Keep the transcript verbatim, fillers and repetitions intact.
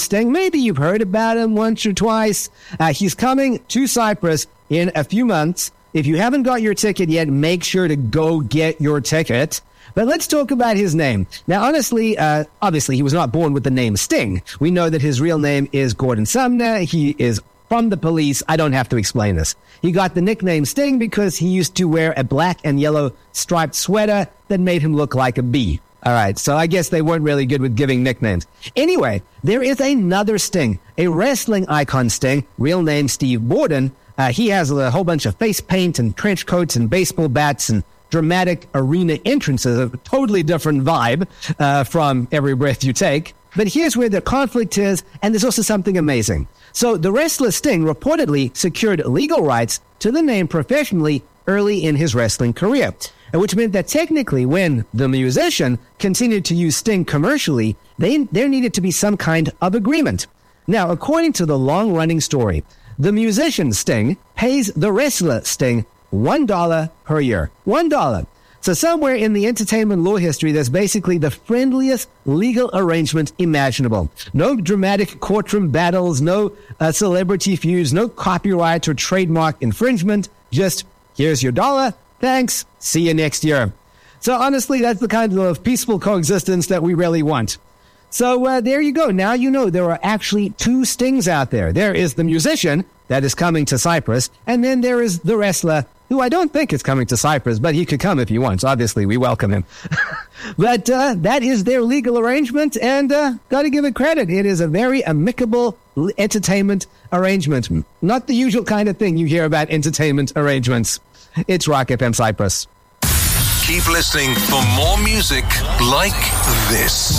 Sting. Maybe you've heard about him once or twice. Uh, he's coming to Cyprus in a few months. If you haven't got your ticket yet, make sure to go get your ticket. But let's talk about his name. Now, honestly, uh, obviously, he was not born with the name Sting. We know that his real name is Gordon Sumner. He is from the Police. I don't have to explain this. He got the nickname Sting because he used to wear a black and yellow striped sweater that made him look like a bee. All right, so I guess they weren't really good with giving nicknames. Anyway, there is another Sting, a wrestling icon Sting, real name Steve Borden. Uh, he has a whole bunch of face paint and trench coats and baseball bats and dramatic arena entrances, a totally different vibe uh, from Every Breath You Take. But here's where the conflict is, and there's also something amazing. So the wrestler Sting reportedly secured legal rights to the name professionally early in his wrestling career, which meant that technically when the musician continued to use Sting commercially, they, there needed to be some kind of agreement. Now, according to the long-running story, the musician Sting pays the wrestler Sting one dollar per year. One dollar. So somewhere in the entertainment law history, there's basically the friendliest legal arrangement imaginable. No dramatic courtroom battles, no uh, celebrity feuds, no copyright or trademark infringement. Just, here's your dollar. Thanks. See you next year. So honestly, that's the kind of peaceful coexistence that we really want. So uh, there you go. Now you know there are actually two Stings out there. There is the musician that is coming to Cyprus, and then there is the wrestler, who I don't think is coming to Cyprus, but he could come if he wants. Obviously, we welcome him. But uh, that is their legal arrangement, and uh, got to give it credit. It is a very amicable entertainment arrangement. Not the usual kind of thing you hear about entertainment arrangements. It's Rock F M Cyprus. Keep listening for more music like this.